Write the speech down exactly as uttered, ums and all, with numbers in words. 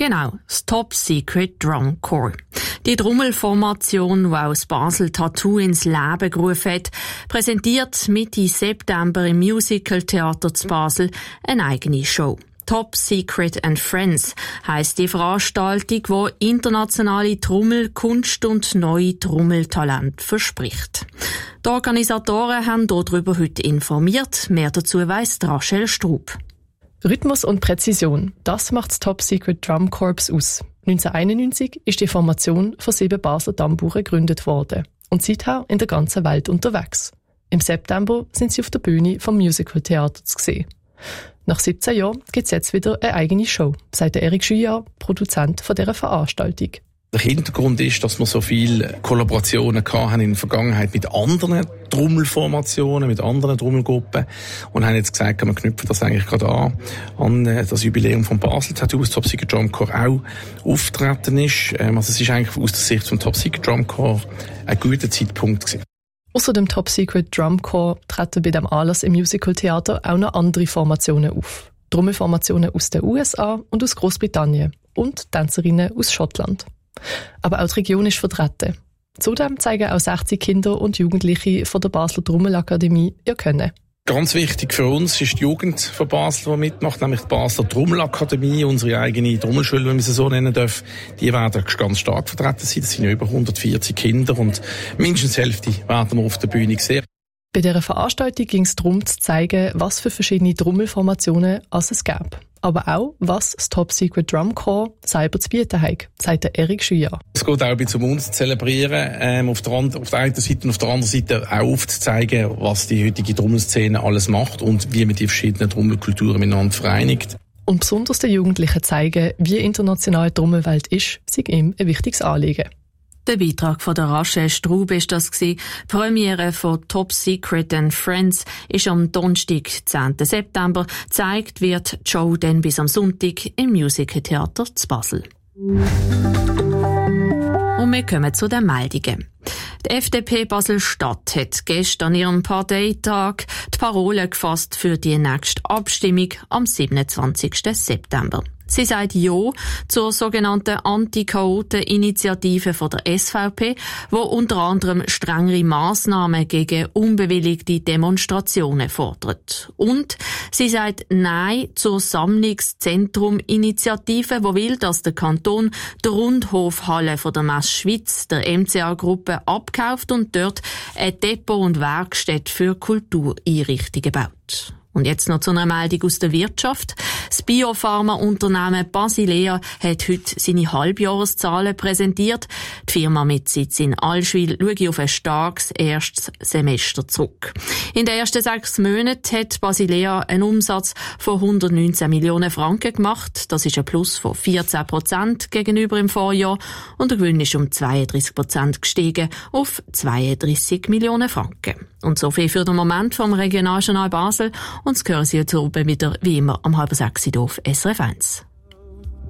Genau, das Top Secret Drum Corps. Die Trommelformation, die aus Basel Tattoo ins Leben gerufen hat, präsentiert Mitte September im Musical Theater zu Basel eine eigene Show. Top Secret and Friends heisst die Veranstaltung, die internationale Trommelkunst und neue Trommeltalente verspricht. Die Organisatoren haben darüber heute informiert. Mehr dazu weiss Rachel Strub. Rhythmus und Präzision, das macht das Top Secret Drum Corps aus. neunzehnhunderteinundneunzig ist die Formation von sieben Basler Tamburen gegründet worden und seither in der ganzen Welt unterwegs. Im September sind sie auf der Bühne vom Musical Theater zu sehen. Nach siebzehn Jahren gibt es jetzt wieder eine eigene Show, sagt Eric Juillard, Produzent von dieser Veranstaltung. Der Hintergrund ist, dass wir so viele Kollaborationen hatten in der Vergangenheit mit anderen Trommelformationen, mit anderen Trommelgruppen und haben jetzt gesagt, wir knüpfen das eigentlich gerade an, an das Jubiläum von Basel Tattoo, das Top Secret Drum Corps auch auftreten ist. Also es ist eigentlich aus der Sicht vom Top Secret Drum Corps ein guter Zeitpunkt gewesen. Außer dem Top Secret Drum Corps treten bei dem Anlass im Musical Theater auch noch andere Formationen auf. Trommelformationen aus den U S A und aus Großbritannien und Tänzerinnen aus Schottland. Aber auch die Region ist vertreten. Zudem zeigen auch sechzig Kinder und Jugendliche von der Basler Trommelakademie ihr Können. Ganz wichtig für uns ist die Jugend von Basel, die mitmacht, nämlich die Basler Trommelakademie, unsere eigene Trommelschule, wenn man sie so nennen darf. Die werden ganz stark vertreten sein. Das sind ja über hundertvierzig Kinder und mindestens die Hälfte werden wir auf der Bühne sehen. Bei dieser Veranstaltung ging es darum, zu zeigen, was für verschiedene Trommelformationen es gäbe. Aber auch, was das Top Secret Drum Corps selber zu bieten hat, sagt der Eric Juillard. Es geht auch ein bisschen um uns zu zelebrieren, ähm, auf, der and- auf der einen Seite und auf der anderen Seite auch aufzuzeigen, was die heutige Trommelszene alles macht und wie man die verschiedenen Trommelkulturen miteinander vereinigt. Und besonders den Jugendlichen zeigen, wie international die Trommelwelt ist, sei ihm ein wichtiges Anliegen. Der Beitrag von der Rachel Strub ist das gewesen. Die Premiere von Top Secret and Friends ist am Donnerstag, zehnten September. Gezeigt wird die Show dann bis am Sonntag im Musical Theater zu Basel. Und wir kommen zu den Meldungen. Die F D P Basel-Stadt hat gestern an ihrem Parteitag die Parole gefasst für die nächste Abstimmung am siebenundzwanzigsten September. Sie sagt Ja zur sogenannten Anti-Chaoten-Initiative von der S V P, wo unter anderem strengere Massnahmen gegen unbewilligte Demonstrationen fordert. Und sie sagt Nein zur Sammlungszentrum-Initiative, wo will, dass der Kanton die Rundhofhalle von der Messe Schweiz, der M C A-Gruppe, abkauft und dort ein Depot und Werkstätte für Kultureinrichtungen baut. Und jetzt noch zu einer Meldung aus der Wirtschaft. Das Biopharma-Unternehmen Basilea hat heute seine Halbjahreszahlen präsentiert. Die Firma mit Sitz in Allschwil schaut auf ein starkes erstes Semester zurück. In den ersten sechs Monaten hat Basilea einen Umsatz von hundertneunzehn Millionen Franken gemacht. Das ist ein Plus von vierzehn Prozent gegenüber im Vorjahr. Und der Gewinn ist um zweiunddreissig Prozent gestiegen auf zweiunddreissig Millionen Franken. Und so viel für den Moment vom Regionaljournal Basel. Und das hören Sie jetzt oben wieder, wie immer, am halb sechs auf S R F eins.